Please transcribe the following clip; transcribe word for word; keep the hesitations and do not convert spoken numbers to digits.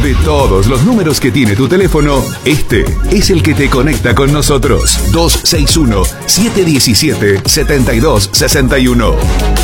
De todos los números que tiene tu teléfono, este es el que te conecta con nosotros. dos seis uno, siete uno siete, siete dos seis uno.